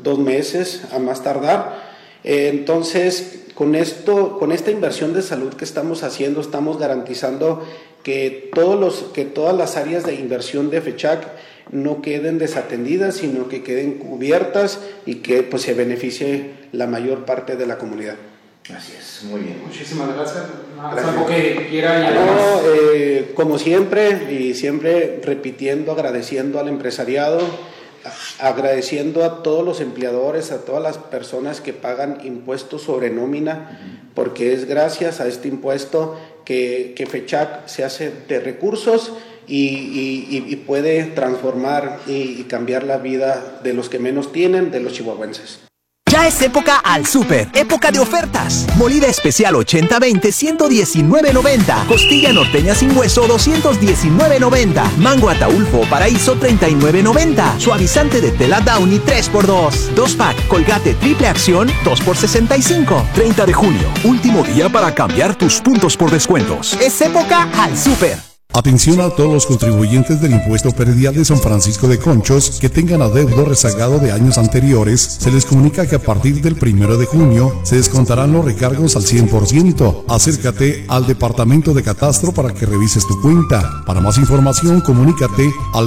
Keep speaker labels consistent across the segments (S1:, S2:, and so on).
S1: 2 meses a más tardar. Entonces, con esta inversión de salud que estamos haciendo, estamos garantizando que todas las áreas de inversión de FECHAC no queden desatendidas, sino que queden cubiertas y que pues se beneficie la mayor parte de la comunidad.
S2: Así es, muy bien.
S3: Muchísimas gracias.
S2: ¿Algo que quiera
S1: como siempre, y siempre repitiendo, agradeciendo al empresariado, agradeciendo a todos los empleadores, a todas las personas que pagan impuestos sobre nómina, porque es gracias a este impuesto que FECHAC se hace de recursos y puede transformar y cambiar la vida de los que menos tienen, de los chihuahuenses.
S4: Ya es época al súper, época de ofertas. Molida especial 80-20, 119.90. Costilla norteña sin hueso, 219.90. Mango Ataulfo Paraíso, 39.90. Suavizante de tela Downy, 3x2. 2-pack Colgate Triple Acción, 2x65. 30 de junio, último día para cambiar tus puntos por descuentos. Es época al súper.
S5: Atención a todos los contribuyentes del impuesto predial de San Francisco de Conchos que tengan adeudo rezagado de años anteriores. Se les comunica que a partir del 1 de junio se descontarán los recargos al 100%. Acércate al Departamento de Catastro para que revises tu cuenta. Para más información, comunícate al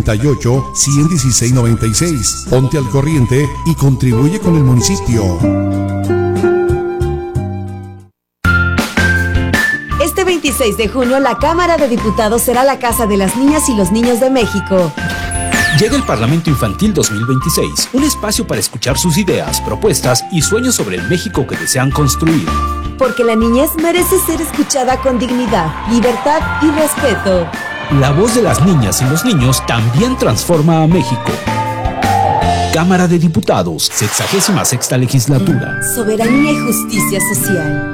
S5: 648-116-96. Ponte al corriente y contribuye con el municipio.
S6: Este 26 de junio, la Cámara de Diputados será la casa de las niñas y los niños de México.
S7: Llega el Parlamento Infantil 2026, un espacio para escuchar sus ideas, propuestas y sueños sobre el México que desean construir.
S6: Porque la niñez merece ser escuchada con dignidad, libertad y respeto.
S7: La voz de las niñas y los niños también transforma a México. Cámara de Diputados, 66ª legislatura.
S6: Soberanía y justicia social.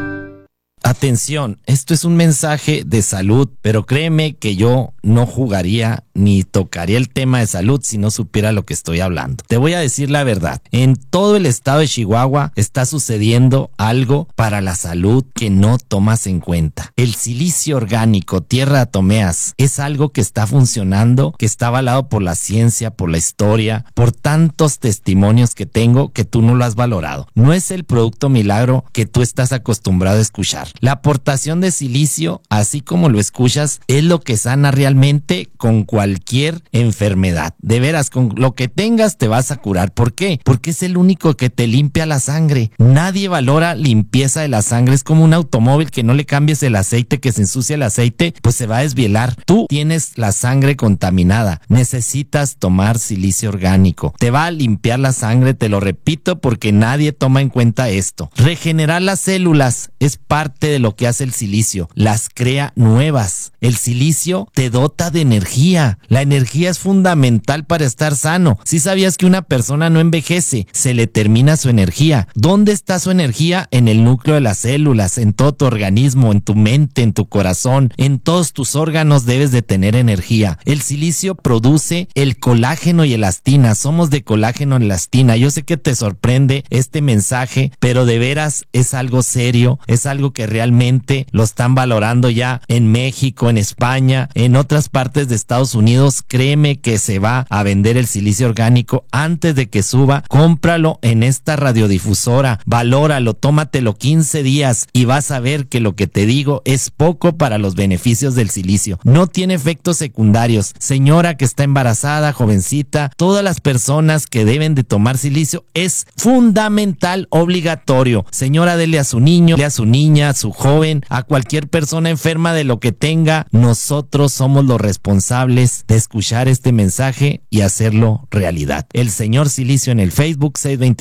S8: Atención, esto es un mensaje de salud, pero créeme que yo no jugaría ni tocaría el tema de salud si no supiera lo que estoy hablando. Te voy a decir la verdad, en todo el estado de Chihuahua está sucediendo algo para la salud que no tomas en cuenta. El silicio orgánico, tierra de atomeas, es algo que está funcionando, que está avalado por la ciencia, por la historia, por tantos testimonios que tengo que tú no lo has valorado. No es el producto milagro que tú estás acostumbrado a escuchar. La aportación de silicio, así como lo escuchas, es lo que sana realmente con cualquier enfermedad. De veras, con lo que tengas te vas a curar. ¿Por qué? Porque es el único que te limpia la sangre. Nadie valora limpieza de la sangre. Es como un automóvil que no le cambies el aceite, que se ensucia el aceite, pues se va a desvielar. Tú tienes la sangre contaminada. Necesitas tomar silicio orgánico. Te va a limpiar la sangre, te lo repito, porque nadie toma en cuenta esto. Regenerar las células es parte de lo que hace el silicio, las crea nuevas. El silicio te dota de energía. La energía es fundamental para estar sano. Si sabías que una persona no envejece, se le termina su energía. ¿Dónde está su energía? En el núcleo de las células, en todo tu organismo, en tu mente, en tu corazón, en todos tus órganos debes de tener energía. El silicio produce el colágeno y elastina. Somos de colágeno y elastina. Yo sé que te sorprende este mensaje, pero de veras es algo serio, es algo que realmente lo están valorando ya en México, en España, en otras partes de Estados Unidos. Créeme que se va a vender el silicio orgánico antes de que suba. Cómpralo en esta radiodifusora, valóralo, tómatelo 15 días y vas a ver que lo que te digo es poco para los beneficios del silicio. No tiene efectos secundarios. Señora que está embarazada, jovencita, todas las personas que deben de tomar silicio es fundamental, obligatorio. Señora, dele a su niño, dele a su niña, a su joven, a cualquier persona enferma de lo que tenga. Nosotros somos los responsables de escuchar este mensaje y hacerlo realidad. El señor Silicio en el Facebook,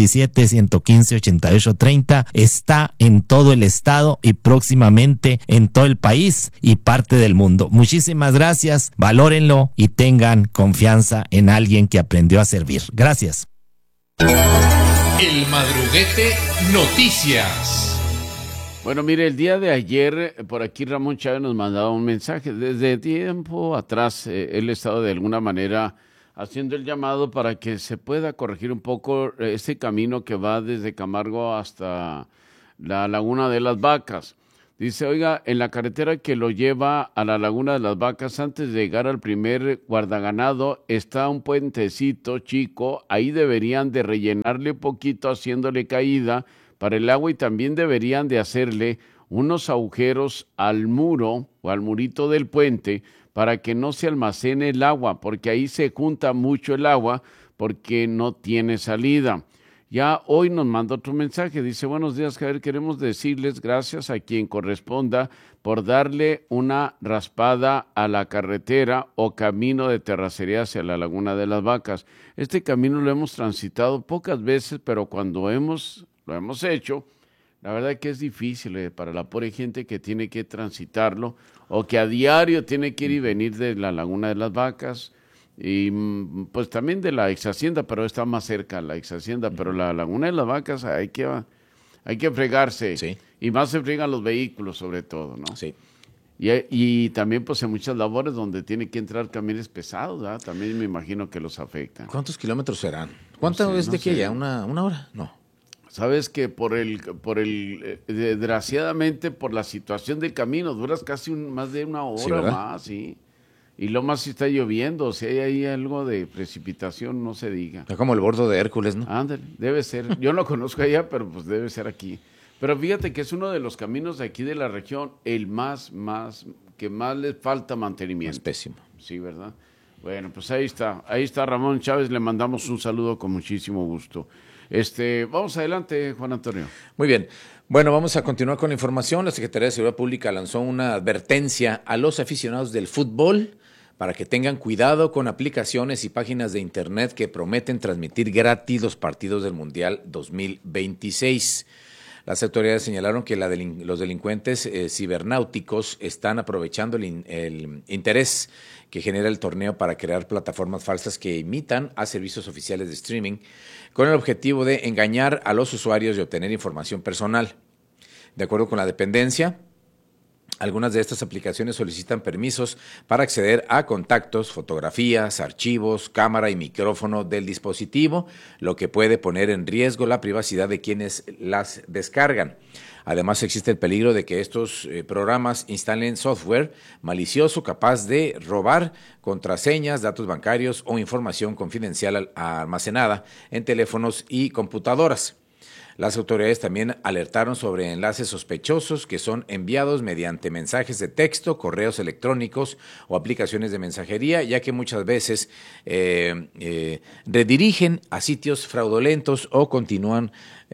S8: 627-115-8830, está en todo el estado y próximamente en todo el país y parte del mundo. Muchísimas gracias, valórenlo y tengan confianza en alguien que aprendió a servir. Gracias.
S9: El Madruguete Noticias.
S10: Bueno, mire, el día de ayer, por aquí Ramón Chávez nos mandaba un mensaje. Desde tiempo atrás, él ha estado de alguna manera haciendo el llamado para que se pueda corregir un poco este camino que va desde Camargo hasta la Laguna de las Vacas. Dice, oiga, en la carretera que lo lleva a la Laguna de las Vacas, antes de llegar al primer guardaganado, está un puentecito chico, ahí deberían de rellenarle poquito haciéndole caída para el agua y también deberían de hacerle unos agujeros al muro o al murito del puente para que no se almacene el agua, porque ahí se junta mucho el agua porque no tiene salida. Ya hoy nos manda otro mensaje, dice, buenos días, Javier, queremos decirles gracias a quien corresponda por darle una raspada a la carretera o camino de terracería hacia la Laguna de las Vacas. Este camino lo hemos transitado pocas veces, pero cuando lo hemos hecho, la verdad que es difícil para la pobre gente que tiene que transitarlo o que a diario tiene que ir y venir de la Laguna de las Vacas y pues también de la ex hacienda, pero está más cerca la ex hacienda, pero la Laguna de las Vacas hay que fregarse, sí. Y más se fregan los vehículos sobre todo, ¿no? Sí. Y también pues en muchas labores donde tiene que entrar camiones pesados, ¿verdad? También me imagino que los afectan.
S3: ¿Cuántos kilómetros serán? ¿Cuánto es de aquí allá? ¿Una hora? No.
S10: Sabes que desgraciadamente por la situación del camino duras casi más de una hora, sí, más, sí. Y lo más si está lloviendo, si hay ahí algo de precipitación, no se diga.
S3: Está como el bordo de Hércules, ¿no?
S10: Ándale, debe ser. Yo no conozco allá, pero pues debe ser aquí. Pero fíjate que es uno de los caminos de aquí de la región, el que más le falta mantenimiento.
S3: Es pésimo.
S10: Sí, ¿verdad? Bueno, pues ahí está Ramón Chávez, le mandamos un saludo con muchísimo gusto. Vamos adelante, Juan Antonio.
S3: Muy bien. Bueno, vamos a continuar con la información. La Secretaría de Seguridad Pública lanzó una advertencia a los aficionados del fútbol para que tengan cuidado con aplicaciones y páginas de internet que prometen transmitir gratis los partidos del Mundial 2026. Las autoridades señalaron que los delincuentes cibernáuticos están aprovechando el interés que genera el torneo para crear plataformas falsas que imitan a servicios oficiales de streaming con el objetivo de engañar a los usuarios y obtener información personal. De acuerdo con la dependencia, algunas de estas aplicaciones solicitan permisos para acceder a contactos, fotografías, archivos, cámara y micrófono del dispositivo, lo que puede poner en riesgo la privacidad de quienes las descargan. Además, existe el peligro de que estos programas instalen software malicioso capaz de robar contraseñas, datos bancarios o información confidencial almacenada en teléfonos y computadoras. Las autoridades también alertaron sobre enlaces sospechosos que son enviados mediante mensajes de texto, correos electrónicos o aplicaciones de mensajería, ya que muchas veces redirigen a sitios fraudulentos o contienen,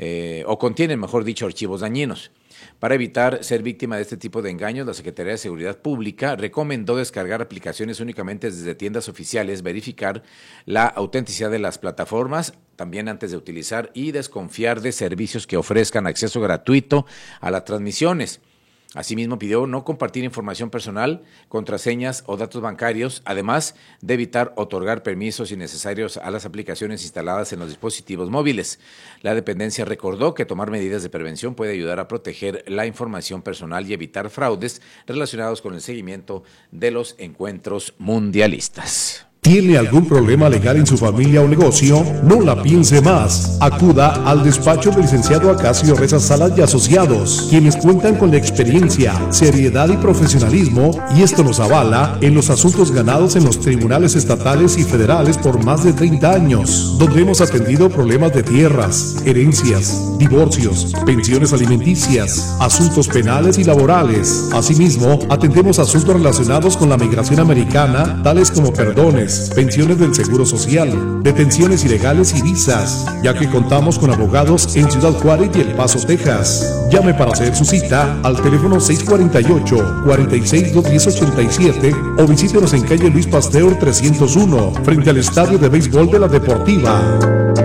S3: mejor dicho, archivos dañinos. Para evitar ser víctima de este tipo de engaños, la Secretaría de Seguridad Pública recomendó descargar aplicaciones únicamente desde tiendas oficiales, verificar la autenticidad de las plataformas, también antes de utilizar y desconfiar de servicios que ofrezcan acceso gratuito a las transmisiones. Asimismo, pidió no compartir información personal, contraseñas o datos bancarios, además de evitar otorgar permisos innecesarios a las aplicaciones instaladas en los dispositivos móviles. La dependencia recordó que tomar medidas de prevención puede ayudar a proteger la información personal y evitar fraudes relacionados con el seguimiento de los encuentros mundialistas.
S5: ¿Tiene algún problema legal en su familia o negocio? No la piense más. Acuda al despacho del licenciado Acacio Reza Salas y Asociados, quienes cuentan con la experiencia, seriedad y profesionalismo, y esto nos avala en los asuntos ganados en los tribunales estatales y federales por más de 30 años, donde hemos atendido problemas de tierras, herencias, divorcios, pensiones alimenticias, asuntos penales y laborales. Asimismo, atendemos asuntos relacionados con la migración americana, tales como perdones, pensiones del Seguro Social, detenciones ilegales y visas, ya que contamos con abogados en Ciudad Juárez y El Paso, Texas. Llame para hacer su cita al teléfono 648-46-210-87 o visítenos en calle Luis Pasteur 301, frente al Estadio de Béisbol de la Deportiva.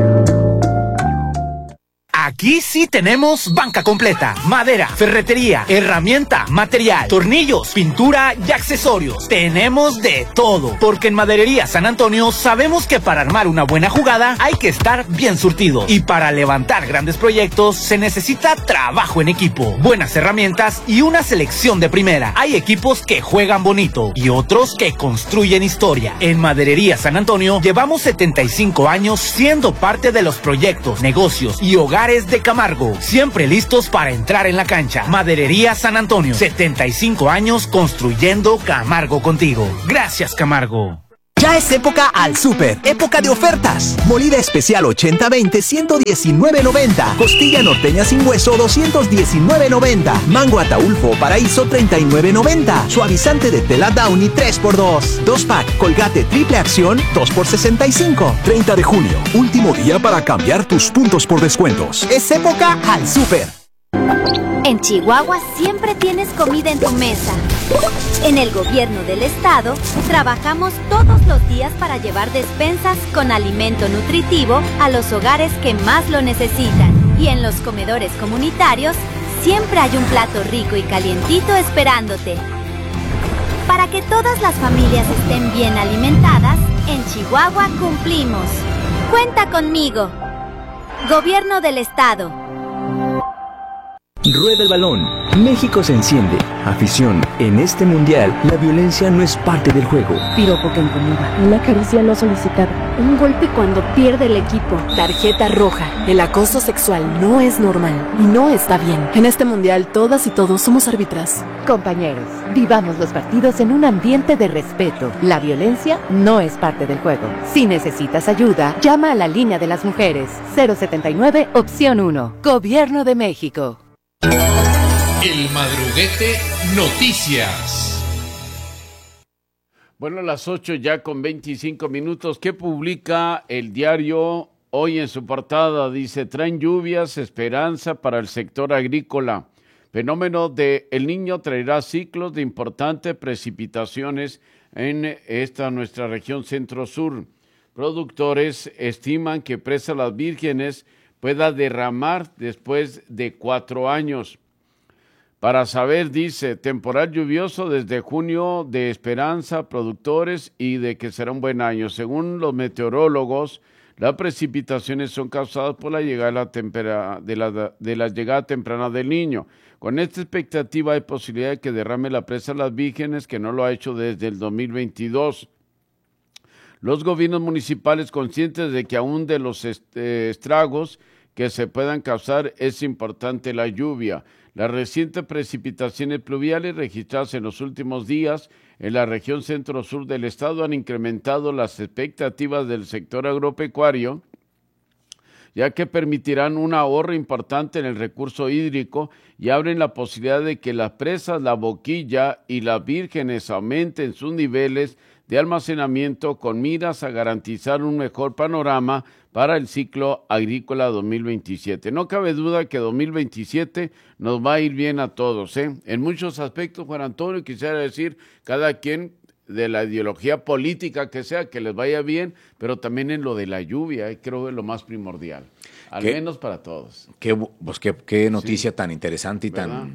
S11: Aquí sí tenemos banca completa, madera, ferretería, herramienta, material, tornillos, pintura y accesorios. Tenemos de todo, porque en Maderería San Antonio sabemos que para armar una buena jugada hay que estar bien surtido. Y para levantar grandes proyectos se necesita trabajo en equipo, buenas herramientas y una selección de primera. Hay equipos que juegan bonito y otros que construyen historia. En Maderería San Antonio llevamos 75 años siendo parte de los proyectos, negocios y hogares de de Camargo, siempre listos para entrar en la cancha. Maderería San Antonio, 75 años construyendo Camargo contigo. Gracias, Camargo.
S4: Ya es época al súper, época de ofertas. Molida especial 80-20, 119.90. Costilla norteña sin hueso, 219.90. Mango Ataulfo Paraíso, 39.90. Suavizante de tela Downy, 3x2. 2-pack Colgate Triple Acción, 2x65. 30 de junio, último día para cambiar tus puntos por descuentos. Es época al súper.
S12: En Chihuahua siempre tienes comida en tu mesa. En el gobierno del estado, trabajamos todos los días para llevar despensas con alimento nutritivo a los hogares que más lo necesitan. Y en los comedores comunitarios, siempre hay un plato rico y calientito esperándote. Para que todas las familias estén bien alimentadas, en Chihuahua cumplimos. ¡Cuenta conmigo! Gobierno del estado.
S13: Rueda el balón. México se enciende. Afición, en este mundial, la violencia no es parte del juego.
S14: Piropo que incomoda. Una caricia no solicitada. Un golpe cuando pierde el equipo. Tarjeta roja. El acoso sexual no es normal y no está bien. En este mundial, todas y todos somos árbitras.
S15: Compañeros, vivamos los partidos en un ambiente de respeto. La violencia no es parte del juego. Si necesitas ayuda, llama a la línea de las mujeres. 079, opción 1. Gobierno de México.
S9: El Madruguete Noticias.
S10: Bueno, las 8 ya con 25 minutos. ¿Qué publica el diario hoy en su portada? Dice, traen lluvias, esperanza para el sector agrícola. Fenómeno de El Niño traerá ciclos de importantes precipitaciones en esta nuestra región centro-sur. Productores estiman que Presa Las Vírgenes pueda derramar después de 4 años. Para saber, dice, temporal lluvioso desde junio de esperanza, productores y de que será un buen año. Según los meteorólogos, las precipitaciones son causadas por la llegada de la llegada temprana del Niño. Con esta expectativa hay posibilidad de que derrame la Presa Las Vírgenes, que no lo ha hecho desde el 2022. Los gobiernos municipales, conscientes de que aún de los estragos que se puedan causar, es importante la lluvia. Las recientes precipitaciones pluviales registradas en los últimos días en la región centro-sur del estado han incrementado las expectativas del sector agropecuario, ya que permitirán un ahorro importante en el recurso hídrico y abren la posibilidad de que las presas La Boquilla y Las Vírgenes aumenten sus niveles de almacenamiento con miras a garantizar un mejor panorama para el ciclo agrícola 2027. No cabe duda que 2027 nos va a ir bien a todos, ¿eh? En muchos aspectos, Juan Antonio, quisiera decir, cada quien de la ideología política que sea, que les vaya bien, pero también en lo de la lluvia, creo que es lo más primordial, al menos para todos.
S3: Qué noticia tan interesante y
S10: ¿verdad?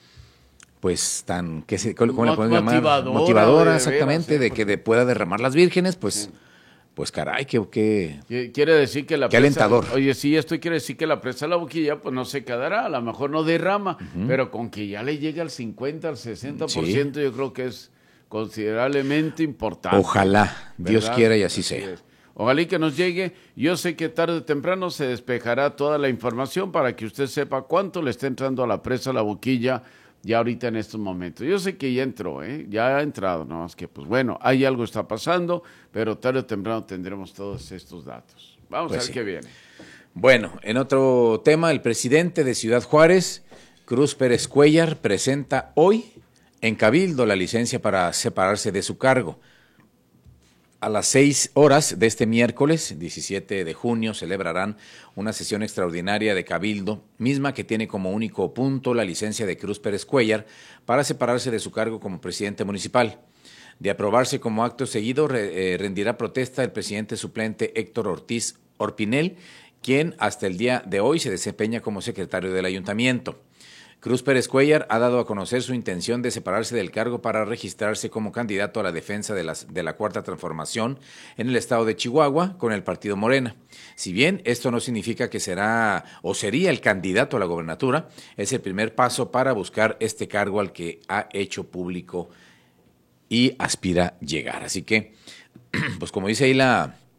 S3: ¿Cómo le podemos llamar? Motivadora, exactamente, de que pueda derramar las vírgenes, pues caray,
S10: quiere decir que la
S3: qué
S10: presa,
S3: alentador.
S10: Oye, sí, esto quiere decir que la Presa La Boquilla pues no se quedará, a lo mejor no derrama, pero con que ya le llegue al 50, al 60%, yo creo que es considerablemente importante.
S3: Ojalá, Dios quiera y así sea.
S10: Ojalá y que nos llegue. Yo sé que tarde o temprano se despejará toda la información para que usted sepa cuánto le está entrando a la Presa La Boquilla ya ahorita en estos momentos. Yo sé que ya entró, ya ha entrado, nada más que pues bueno, hay algo está pasando, pero tarde o temprano tendremos todos estos datos. Vamos a ver qué viene.
S3: Bueno, en otro tema, el presidente de Ciudad Juárez, Cruz Pérez Cuéllar, presenta hoy en Cabildo la licencia para separarse de su cargo. A las 6 horas de este miércoles, 17 de junio, celebrarán una sesión extraordinaria de Cabildo, misma que tiene como único punto la licencia de Cruz Pérez Cuéllar para separarse de su cargo como presidente municipal. De aprobarse como acto seguido, rendirá protesta el presidente suplente Héctor Ortiz Orpinel, quien hasta el día de hoy se desempeña como secretario del ayuntamiento. Cruz Pérez Cuéllar ha dado a conocer su intención de separarse del cargo para registrarse como candidato a la defensa de la Cuarta Transformación en el estado de Chihuahua con el partido Morena. Si bien esto no significa que será o sería el candidato a la gobernatura, es el primer paso para buscar este cargo al que ha hecho público y aspira llegar. Así que, pues como dice ahí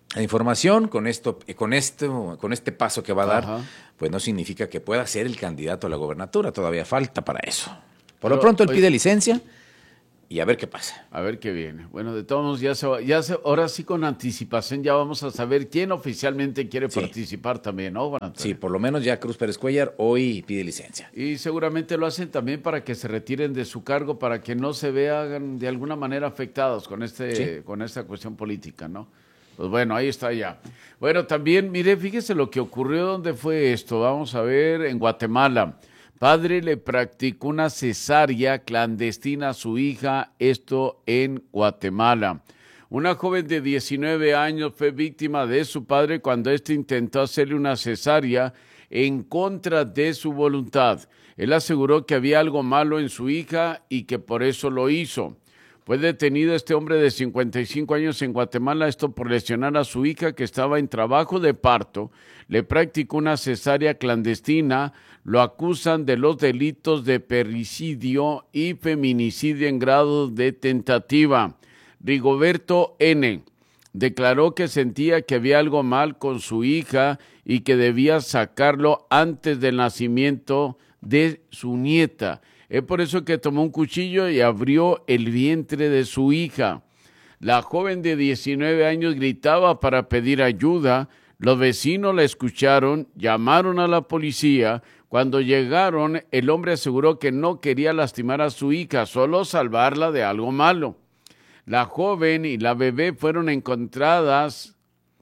S3: La información con este paso que va a dar, pues no significa que pueda ser el candidato a la gobernatura, todavía falta para eso. Por lo pronto él pide licencia y a ver qué pasa.
S10: A ver qué viene. Bueno, de todos modos, ahora sí con anticipación ya vamos a saber quién oficialmente quiere participar también, ¿no, Juan Antonio?
S3: Sí, por lo menos ya Cruz Pérez Cuéllar hoy pide licencia.
S10: Y seguramente lo hacen también para que se retiren de su cargo, para que no se vean de alguna manera afectados con esta cuestión política, ¿no? Pues bueno, ahí está ya. Bueno, también, mire, fíjese lo que ocurrió, ¿dónde fue esto? Vamos a ver, en Guatemala. Padre le practicó una cesárea clandestina a su hija, esto en Guatemala. Una joven de 19 años fue víctima de su padre cuando éste intentó hacerle una cesárea en contra de su voluntad. Él aseguró que había algo malo en su hija y que por eso lo hizo. Fue detenido este hombre de 55 años en Guatemala, esto por lesionar a su hija que estaba en trabajo de parto. Le practicó una cesárea clandestina. Lo acusan de los delitos de parricidio y feminicidio en grado de tentativa. Rigoberto N. declaró que sentía que había algo mal con su hija y que debía sacarlo antes del nacimiento de su nieta. Es por eso que tomó un cuchillo y abrió el vientre de su hija. La joven de 19 años gritaba para pedir ayuda. Los vecinos la escucharon, llamaron a la policía. Cuando llegaron, el hombre aseguró que no quería lastimar a su hija, solo salvarla de algo malo. La joven y la bebé fueron encontradas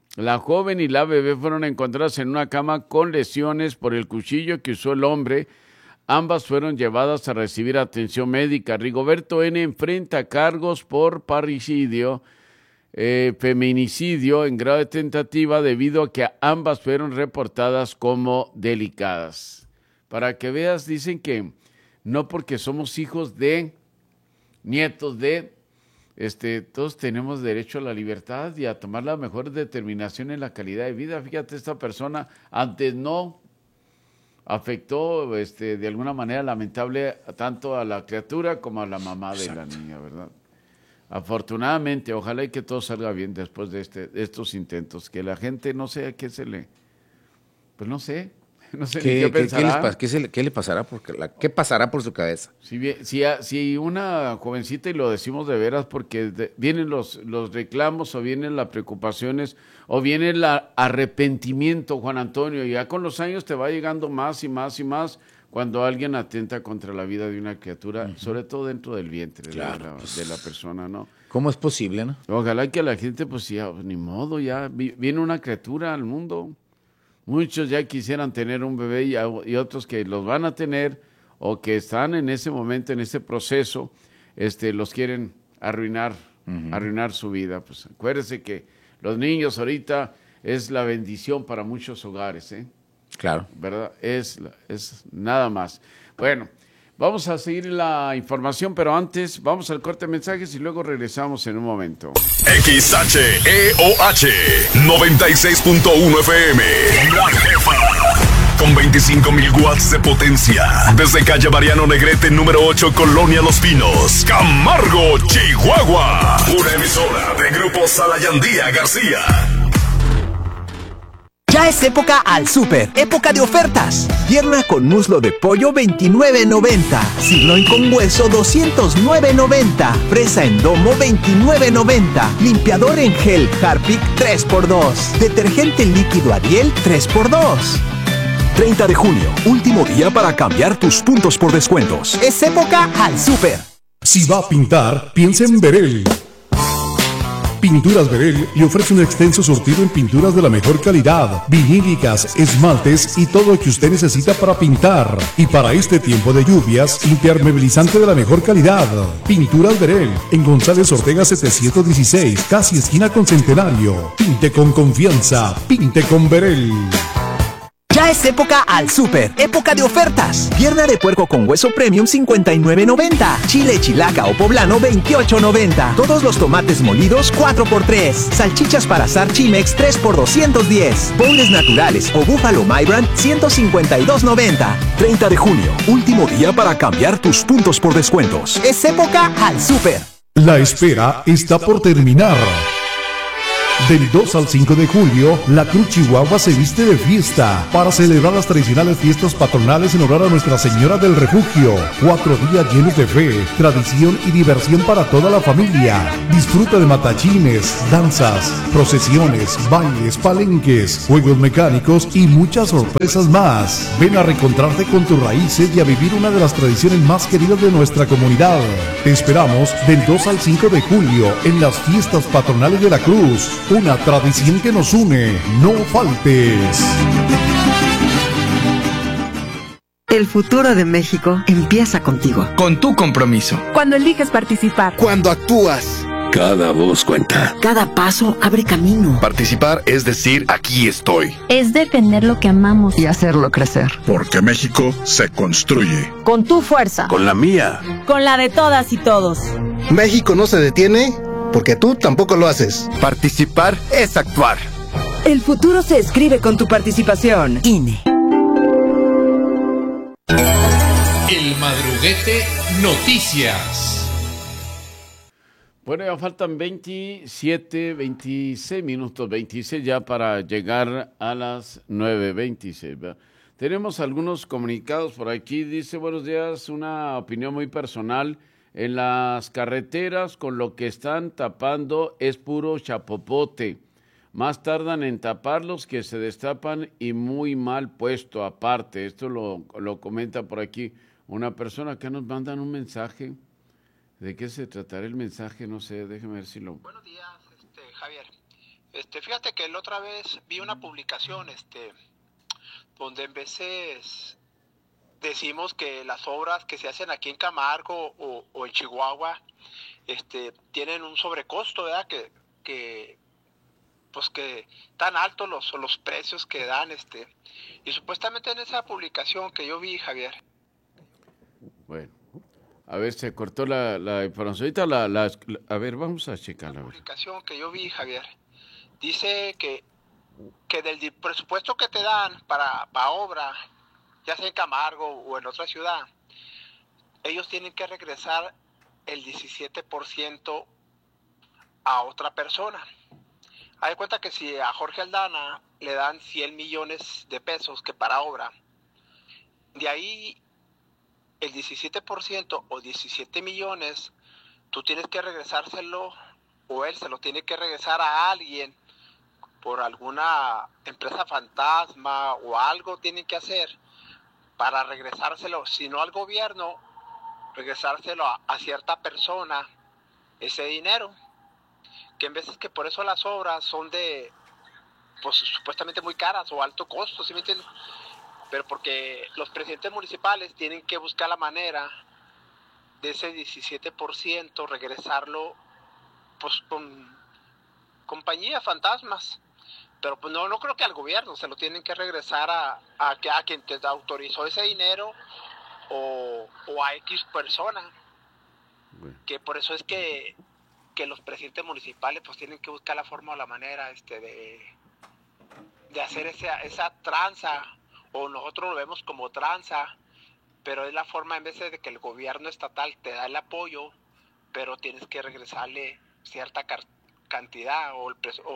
S10: en una cama con lesiones por el cuchillo que usó el hombre. Ambas fueron llevadas a recibir atención médica. Rigoberto N. enfrenta cargos por parricidio, feminicidio en grado de tentativa debido a que ambas fueron reportadas como delicadas. Para que veas, dicen que no porque somos hijos de, nietos de, todos tenemos derecho a la libertad y a tomar la mejor determinación en la calidad de vida. Fíjate, esta persona antes no afectó de alguna manera lamentable tanto a la criatura como a la mamá de la niña, ¿verdad? Afortunadamente, ojalá y que todo salga bien después de estos intentos, que la gente no sé a qué pues no sé qué pensará.
S3: ¿Qué le pasará? ¿Qué pasará por su cabeza?
S10: Si una jovencita, y lo decimos de veras porque vienen los reclamos o vienen las preocupaciones o viene el arrepentimiento, Juan Antonio, y ya con los años te va llegando más y más y más cuando alguien atenta contra la vida de una criatura, sobre todo dentro del vientre de la persona, ¿no?
S3: ¿Cómo es posible, no?
S10: Ojalá que a la gente, pues ya, ni modo, ya viene una criatura al mundo. Muchos ya quisieran tener un bebé y otros que los van a tener o que están en ese momento, en ese proceso, los quieren arruinar su vida. Pues acuérdense que los niños ahorita es la bendición para muchos hogares, ¿eh?
S3: Claro.
S10: ¿Verdad? Es nada más. Bueno, vamos a seguir la información, pero antes vamos al corte de mensajes y luego regresamos en un momento.
S16: XHEOH 96.1 FM. La Jefa. Con 25,000 watts de potencia. Desde calle Mariano Negrete, número 8, Colonia Los Pinos, Camargo, Chihuahua. Una emisora de Grupo Salayandía García.
S4: Ya es época al súper, época de ofertas. Pierna con muslo de pollo $29.90, sirloin con hueso $209.90, fresa en domo $29.90, limpiador en gel Harpic 3x2, detergente líquido Ariel 3x2.
S5: 30 de junio, último día para cambiar tus puntos por descuentos.
S4: Es época al súper.
S5: Si va a pintar, piensa en Berel. Pinturas Berel le ofrece un extenso surtido en pinturas de la mejor calidad, vinílicas, esmaltes y todo lo que usted necesita para pintar. Y para este tiempo de lluvias, impermeabilizante de la mejor calidad. Pinturas Berel, en González Ortega 716, casi esquina con Centenario. Pinte con confianza, pinte con Berel.
S4: Ya es época al súper, época de ofertas. Pierna de puerco con hueso premium $59.90. Chile chilaca o poblano $28.90. Todos los tomates molidos 4x3. Salchichas para asar Chimex 3x210. Boneless naturales o búfalo My Brand $152.90.
S5: 30 de junio, último día para cambiar tus puntos por descuentos.
S4: Es época al súper.
S5: La espera está por terminar. Del 2 al 5 de julio, la Cruz Chihuahua se viste de fiesta para celebrar las tradicionales fiestas patronales en honor a Nuestra Señora del Refugio. 4 días llenos de fe, tradición y diversión para toda la familia. Disfruta de matachines, danzas, procesiones, bailes, palenques, juegos mecánicos y muchas sorpresas más. Ven a reencontrarte con tus raíces y a vivir una de las tradiciones más queridas de nuestra comunidad. Te esperamos del 2 al 5 de julio en las fiestas patronales de la Cruz. Una tradición que nos une. No faltes.
S17: El futuro de México empieza contigo.
S18: Con tu compromiso.
S14: Cuando eliges participar.
S18: Cuando actúas.
S19: Cada voz cuenta.
S17: Cada paso abre camino.
S19: Participar es decir, aquí estoy.
S12: Es defender lo que amamos.
S17: Y hacerlo crecer.
S19: Porque México se construye.
S14: Con tu fuerza.
S19: Con la mía.
S14: Con la de todas y todos.
S18: México no se detiene porque tú tampoco lo haces. Participar es actuar.
S17: El futuro se escribe con tu participación. INE.
S9: El Madruguete Noticias.
S10: Bueno, ya faltan 26 minutos ya para llegar a las 9:26. ¿verdad? Tenemos algunos comunicados por aquí. Dice, buenos días, una opinión muy personal. En las carreteras con lo que están tapando es puro chapopote. Más tardan en taparlos que se destapan y muy mal puesto aparte. Esto lo comenta por aquí una persona que nos mandan un mensaje. ¿De qué se tratará el mensaje? No sé, déjeme ver si lo...
S20: Buenos días, Javier. Fíjate que la otra vez vi una publicación, donde en veces decimos que las obras que se hacen aquí en Camargo o en Chihuahua, tienen un sobrecosto, ¿verdad? Que tan altos los precios que dan, y supuestamente en esa publicación que yo vi, Javier.
S10: Bueno. A ver, se cortó la información. Ahorita a ver, vamos a checarla.
S20: La publicación que yo vi, Javier, dice que del presupuesto que te dan para obra, ya sea en Camargo o en otra ciudad, ellos tienen que regresar el 17% a otra persona. Haz de cuenta que si a Jorge Aldana le dan 100 millones de pesos que para obra, de ahí el 17% o 17 millones, tú tienes que regresárselo, o él se lo tiene que regresar a alguien por alguna empresa fantasma o algo tienen que hacer para regresárselo, si no al gobierno, regresárselo a cierta persona ese dinero, que en veces que por eso las obras son de, pues supuestamente muy caras o alto costo, ¿sí me entiendes? Pero porque los presidentes municipales tienen que buscar la manera de ese 17% regresarlo pues con compañías fantasmas. Pero pues no creo que al gobierno se lo tienen que regresar a quien te autorizó ese dinero o a X persona. Bueno. Que por eso es que los presidentes municipales pues tienen que buscar la forma o la manera de hacer esa tranza, o nosotros lo vemos como tranza, pero es la forma en vez de que el gobierno estatal te da el apoyo, pero tienes que regresarle cierta cantidad o el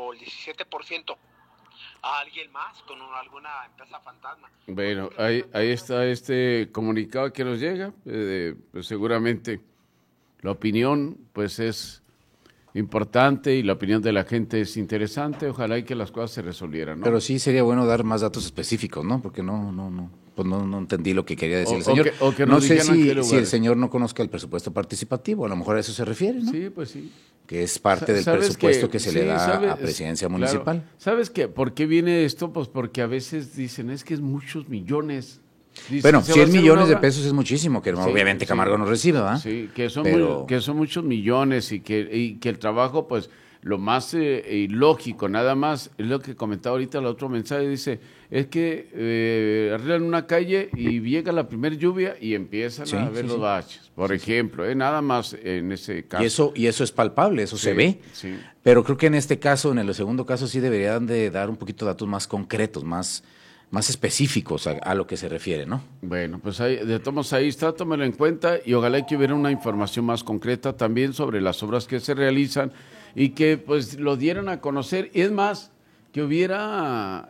S20: 17% a alguien más con alguna empresa fantasma.
S10: Bueno, ahí está este comunicado que nos llega, pues seguramente la opinión pues es importante y la opinión de la gente es interesante, ojalá y que las cosas se resolvieran, ¿no?
S3: Pero sí sería bueno dar más datos específicos, ¿no? Porque no entendí lo que quería decir el señor. No sé si el señor no conozca el presupuesto participativo, a lo mejor a eso se refiere, ¿no?
S10: Sí, pues sí.
S3: Que es parte del presupuesto que se le da a presidencia municipal.
S10: Claro. ¿Sabes qué? ¿Por qué viene esto? Pues porque a veces dicen, es que es muchos millones.
S3: Bueno, 100 millones de pesos es muchísimo, que obviamente Camargo no recibe, ¿verdad?
S10: Sí, que son muchos millones y que el trabajo, pues, lo más ilógico, nada más, es lo que comentaba ahorita el otro mensaje, dice, es que arreglan una calle y llega la primera lluvia y empiezan a ver los baches, por ejemplo, nada más en ese caso.
S3: Y eso es palpable, eso se ve, pero creo que en este caso, en el segundo caso, sí deberían de dar un poquito de datos más concretos, más específicos a lo que se refiere, ¿no?
S10: Bueno, pues de todos ahí está, tómelo en cuenta y ojalá que hubiera una información más concreta también sobre las obras que se realizan y que pues lo dieran a conocer. Y es más, que hubiera,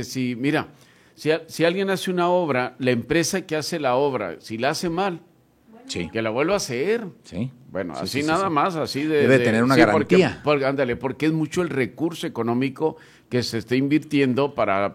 S10: si alguien hace una obra, la empresa que hace la obra, si la hace mal, que la vuelva a hacer.
S3: Sí.
S10: Bueno,
S3: Sí,
S10: así
S3: sí,
S10: nada
S3: sí.
S10: más, así de...
S3: Debe tener una garantía.
S10: Porque es mucho el recurso económico que se está invirtiendo para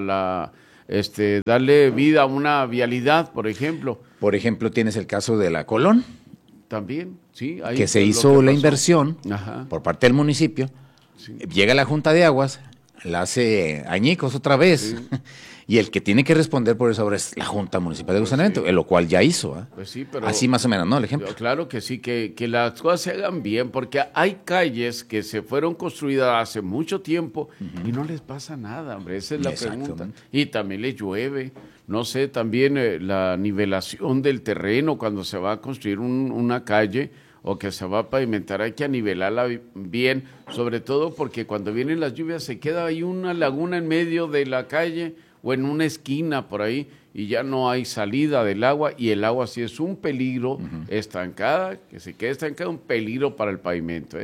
S10: darle vida a una vialidad, por ejemplo.
S3: Por ejemplo, tienes el caso de la Colón.
S10: También, sí. Ahí
S3: Que se
S10: fue lo
S3: hizo
S10: que
S3: la
S10: pasó.
S3: inversión
S10: Ajá.
S3: por parte del municipio. Llega la Junta de Aguas, la hace añicos otra vez. Y el que tiene que responder por esa obra es la Junta Municipal de Saneamiento, lo cual ya hizo.
S10: Pues sí, pero
S3: así más o menos, ¿no? El ejemplo.
S10: Claro que sí, que las cosas se hagan bien, porque hay calles que se fueron construidas hace mucho tiempo y no les pasa nada, hombre. Esa es la pregunta. Y también les llueve. No sé, también la nivelación del terreno cuando se va a construir una calle o que se va a pavimentar, hay que anivelarla bien, sobre todo porque cuando vienen las lluvias se queda ahí una laguna en medio de la calle o en una esquina por ahí y ya no hay salida del agua y el agua sí es un peligro estancada, que se quede estancada, un peligro para el pavimento.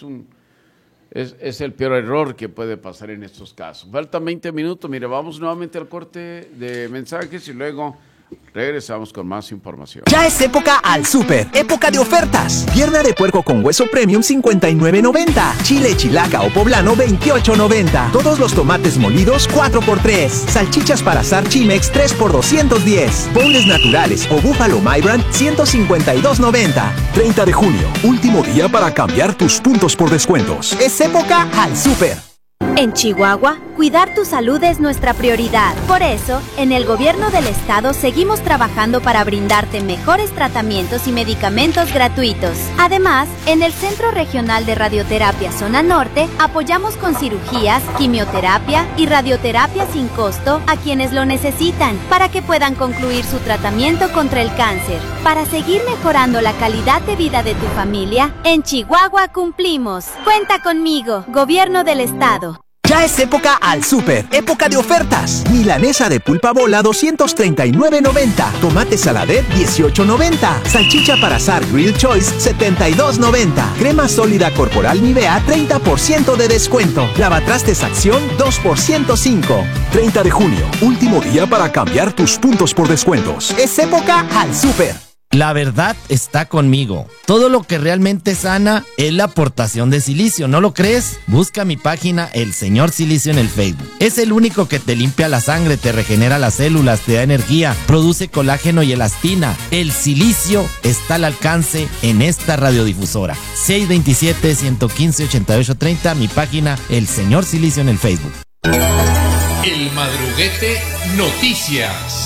S10: Es el peor error que puede pasar en estos casos. Faltan 20 minutos, mire, vamos nuevamente al corte de mensajes y luego regresamos con más información.
S4: Ya es época al súper, época de ofertas. Pierna de puerco con hueso premium 59.90. Chile chilaca o poblano 28.90. Todos los tomates molidos 4x3. Salchichas para asar Chimex 3 por 210. Boneless naturales o búfalo My Brand 152.90. 30 de junio, último día para cambiar tus puntos por descuentos. Es época al súper.
S12: En Chihuahua, cuidar tu salud es nuestra prioridad. Por eso, en el gobierno del estado seguimos trabajando para brindarte mejores tratamientos y medicamentos gratuitos. Además, en el Centro Regional de Radioterapia Zona Norte, apoyamos con cirugías, quimioterapia y radioterapia sin costo a quienes lo necesitan, para que puedan concluir su tratamiento contra el cáncer. Para seguir mejorando la calidad de vida de tu familia, en Chihuahua cumplimos. Cuenta conmigo, Gobierno del Estado.
S4: Ya es época al súper, época de ofertas. Milanesa de pulpa bola 239.90. Tomate saladet 18.90. Salchicha para asar Grill Choice 72.90. Crema sólida corporal Nivea 30% de descuento. Lavatrastes Acción 2x105. 30 de junio, último día para cambiar tus puntos por descuentos. Es época al súper.
S8: La verdad está conmigo. Todo lo que realmente sana es la aportación de silicio, ¿no lo crees? Busca mi página El Señor Silicio en el Facebook. Es el único que te limpia la sangre, te regenera las células, te da energía, produce colágeno y elastina. El silicio está al alcance en esta radiodifusora. 627-115-8830, mi página El Señor Silicio en el Facebook.
S9: El Madruguete Noticias.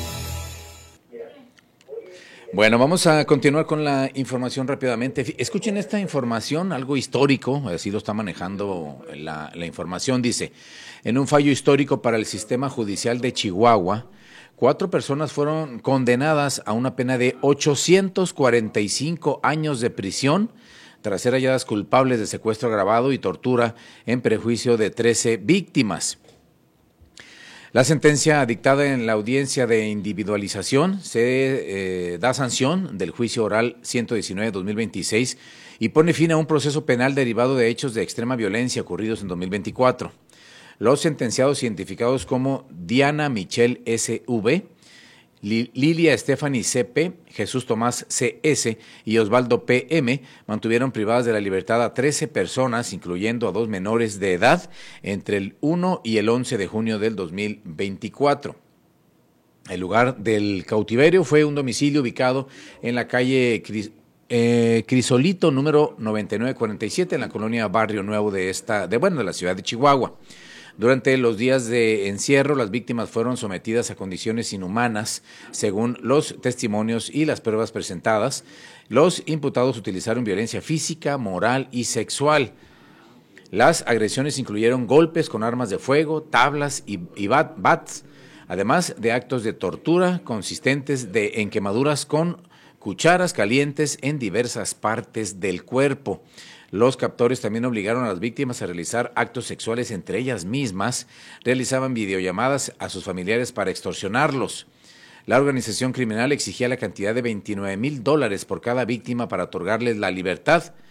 S3: Bueno, vamos a continuar con la información rápidamente. Escuchen esta información, algo histórico, así lo está manejando la información. Dice, en un fallo histórico para el sistema judicial de Chihuahua, 4 personas fueron condenadas a una pena de 845 años de prisión tras ser halladas culpables de secuestro agravado y tortura en perjuicio de 13 víctimas. La sentencia dictada en la audiencia de individualización se da sanción del juicio oral 119-2026 y pone fin a un proceso penal derivado de hechos de extrema violencia ocurridos en 2024. Los sentenciados identificados como Diana Michelle S.V., Lilia Stephanie C.P., Jesús Tomás C.S. y Osvaldo P.M. mantuvieron privadas de la libertad a 13 personas, incluyendo a 2 menores de edad, entre el 1 y el 11 de junio del 2024. El lugar del cautiverio fue un domicilio ubicado en la calle Crisolito, número 9947, en la colonia Barrio Nuevo de la ciudad de Chihuahua. Durante los días de encierro, las víctimas fueron sometidas a condiciones inhumanas, según los testimonios y las pruebas presentadas. Los imputados utilizaron violencia física, moral y sexual. Las agresiones incluyeron golpes con armas de fuego, tablas y bats, además de actos de tortura consistentes en quemaduras con cucharas calientes en diversas partes del cuerpo. Los captores también obligaron a las víctimas a realizar actos sexuales entre ellas mismas, realizaban videollamadas a sus familiares para extorsionarlos. La organización criminal exigía la cantidad de $29,000 por cada víctima para otorgarles la libertad.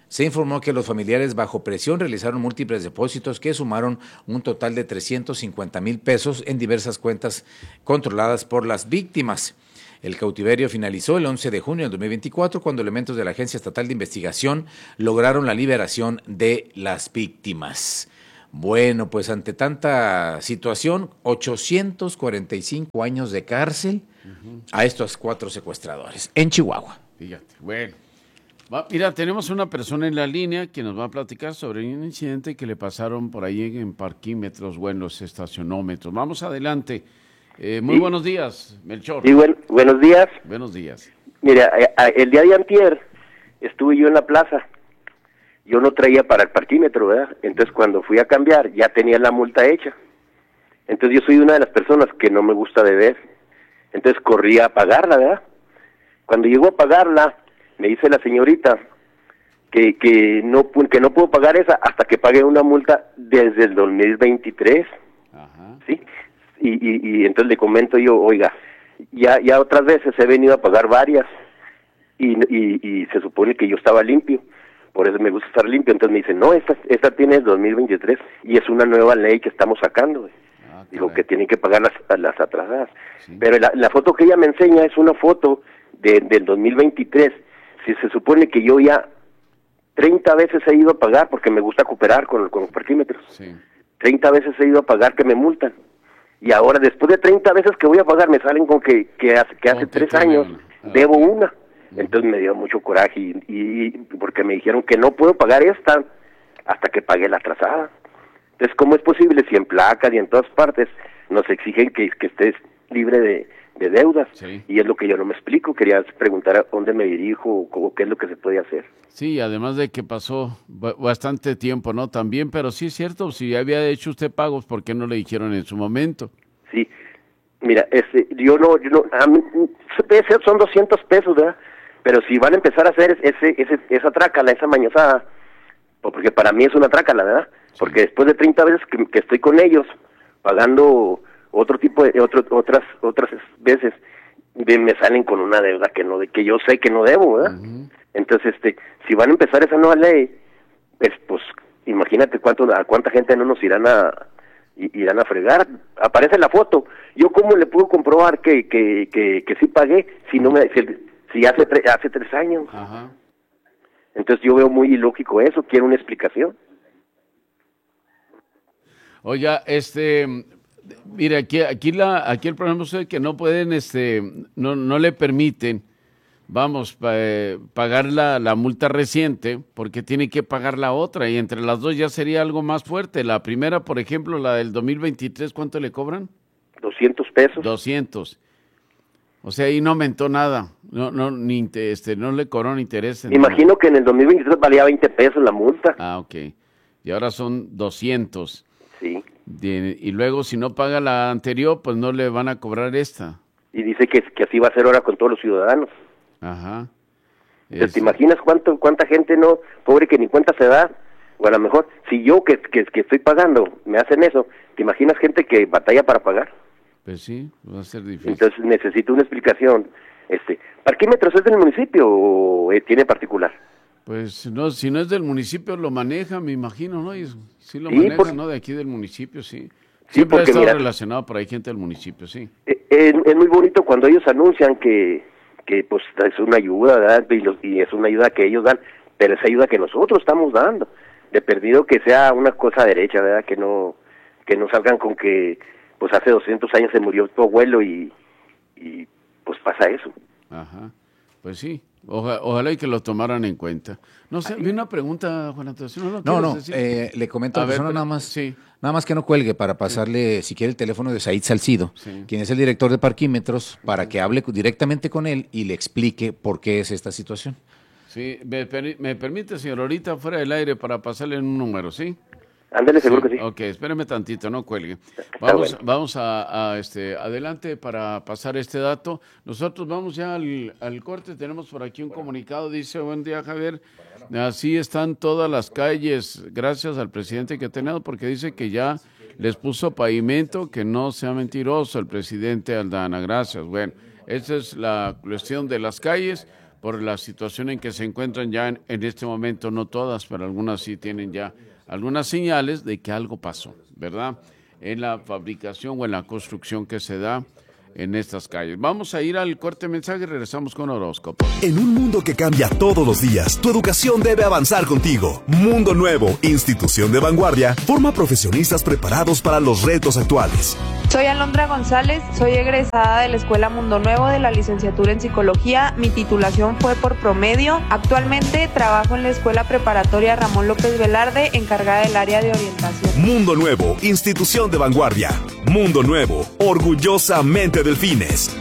S3: Se informó que los familiares bajo presión realizaron múltiples depósitos que sumaron un total de 350,000 pesos en diversas cuentas controladas por las víctimas. El cautiverio finalizó el 11 de junio del 2024 cuando elementos de la Agencia Estatal de Investigación lograron la liberación de las víctimas. Bueno, pues ante tanta situación, 845 años de cárcel a estos 4 secuestradores en Chihuahua.
S10: Fíjate, bueno. Mira, tenemos una persona en la línea que nos va a platicar sobre un incidente que le pasaron por ahí en parquímetros o en los estacionómetros. Vamos adelante. Muy buenos días, Melchor.
S21: Sí, buenos días.
S10: Buenos días.
S21: Mira, el día de antier estuve yo en la plaza. Yo no traía para el parquímetro, ¿verdad? Entonces cuando fui a cambiar ya tenía la multa hecha. Entonces yo soy una de las personas que no me gusta beber. Entonces corrí a pagarla, ¿verdad? Cuando llego a pagarla, me dice la señorita que no puedo pagar esa hasta que pague una multa desde el 2023.
S10: Ajá.
S21: ¿Sí? Y entonces le comento yo, oiga, ya otras veces he venido a pagar varias y se supone que yo estaba limpio, por eso me gusta estar limpio. Entonces me dice, no, esta tiene el 2023 y es una nueva ley que estamos sacando. Digo que tienen que pagar las atrasadas. Sí. Pero la foto que ella me enseña es una foto del 2023. Si se supone que yo ya 30 veces he ido a pagar, porque me gusta cooperar con los parquímetros,
S10: sí.
S21: 30 veces he ido a pagar que me multan. Y ahora, después de 30 veces que voy a pagar, me salen con que hace 3 años debo una. Entonces me dio mucho coraje y porque me dijeron que no puedo pagar esta hasta que pague la atrasada. Entonces, ¿cómo es posible si en placas y en todas partes nos exigen que estés libre de deudas?
S10: Sí.
S21: Y es lo que yo no me explico. Quería preguntar a dónde me dirijo o qué es lo que se puede hacer.
S10: Sí, además de que pasó bastante tiempo, ¿no? También, pero sí es cierto, si había hecho usted pagos, ¿por qué no le dijeron en su momento?
S21: Sí, mira, yo no, a mí, son 200 pesos, ¿verdad? Pero si van a empezar a hacer esa trácala, esa mañosada, porque para mí es una trácala, ¿verdad? Sí. Porque después de 30 veces que estoy con ellos, pagando otro tipo de, otras veces, me salen con una deuda que yo sé que no debo, ¿verdad? Entonces, si van a empezar esa nueva ley, pues imagínate a cuánta gente no nos irán a fregar. Aparece la foto. Yo cómo le puedo comprobar que sí pagué si hace 3 años.
S10: Ajá.
S21: Entonces yo veo muy ilógico eso, quiero una explicación.
S10: Oiga, mire, aquí el problema es que no pueden, no le permiten, pagar la multa reciente porque tiene que pagar la otra y entre las dos ya sería algo más fuerte. La primera, por ejemplo, la del 2023, ¿cuánto le cobran?
S21: 200 pesos.
S10: 200. O sea, ahí no aumentó nada, no le cobraron intereses.
S21: Imagino que en el 2023 valía 20 pesos la multa.
S10: Ah, ok. Y ahora son 200.
S21: Sí.
S10: Y luego, si no paga la anterior, pues no le van a cobrar esta.
S21: Y dice que así va a ser ahora con todos los ciudadanos.
S10: Ajá.
S21: ¿Te imaginas cuánta gente pobre que ni cuenta se da? O a lo mejor, si yo que estoy pagando me hacen eso, ¿te imaginas gente que batalla para pagar?
S10: Pues sí, va a ser difícil.
S21: Entonces necesito una explicación. ¿Parquímetros es del municipio o tiene particular?
S10: Pues no, si no es del municipio lo maneja, me imagino, ¿no? Y sí lo maneja, ¿no? De aquí del municipio, sí. Siempre ha estado relacionado por ahí gente del municipio, sí.
S21: Es muy bonito cuando ellos anuncian que pues es una ayuda, ¿verdad? Y es una ayuda que ellos dan, pero es ayuda que nosotros estamos dando. De perdido que sea una cosa derecha, ¿verdad? Que no salgan con que pues hace 200 años se murió tu abuelo y pues pasa eso.
S10: Ajá, pues sí, ojalá y que lo tomaran en cuenta. No sé, vi una pregunta, Juan Antonio.
S3: No, le comento a la persona nada más que no cuelgue para pasarle, si quiere, el teléfono de Said Salcido, quien es el director de parquímetros, para que hable directamente con él y le explique por qué es esta situación.
S10: Sí, me permite, señor, ahorita fuera del aire para pasarle un número, ¿sí?
S21: Ándale, seguro que sí.
S10: Ok, espéreme tantito, no cuelgue. Vamos adelante para pasar este dato. Nosotros vamos ya al corte, tenemos por aquí un comunicado, dice, buen día, Javier, así están todas las calles, gracias al presidente que ha tenido, porque dice que ya les puso pavimento, que no sea mentiroso el presidente Aldana, gracias. Bueno, esa es la cuestión de las calles. por la situación en que se encuentran ya en este momento, no todas, pero algunas sí tienen ya algunas señales de que algo pasó, ¿verdad? En la fabricación o en la construcción que se da en estas calles. Vamos a ir al corte de mensaje y regresamos con horóscopo.
S2: En un mundo que cambia todos los días, tu educación debe avanzar contigo. Mundo Nuevo, institución de vanguardia, forma profesionistas preparados para los retos actuales.
S22: Soy Alondra González, soy egresada de la Escuela Mundo Nuevo de la licenciatura en Psicología. Mi titulación fue por promedio. Actualmente trabajo en la Escuela Preparatoria Ramón López Velarde, encargada del área de orientación.
S2: Mundo Nuevo, institución de vanguardia. Mundo Nuevo, orgullosamente Delfines.